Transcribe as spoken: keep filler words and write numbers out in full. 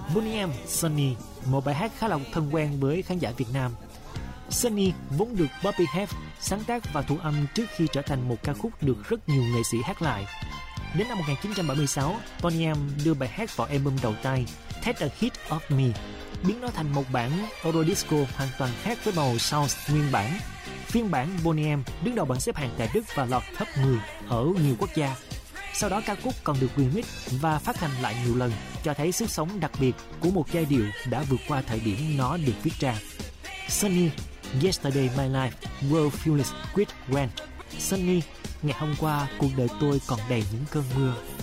Boney M, Sunny, một bài hát khá là thân quen với khán giả Việt Nam. Sunny vốn được Bobby Heft sáng tác và thu âm trước khi trở thành một ca khúc được rất nhiều nghệ sĩ hát lại. Đến năm một nghìn chín trăm bảy mươi sáu, Boney M đưa bài hát vào album đầu tay Take a Hit of Me, biến nó thành một bản Eurodisco hoàn toàn khác với màu sound nguyên bản. Phiên bản Boney M đứng đầu bảng xếp hạng tại Đức và lọt top mười ở nhiều quốc gia. Sau đó ca khúc còn được remix và phát hành lại nhiều lần, cho thấy sức sống đặc biệt của một giai điệu đã vượt qua thời điểm nó được viết ra. Sunny, Yesterday My Life Was Filled with Rain. Sunny, ngày hôm qua cuộc đời tôi còn đầy những cơn mưa.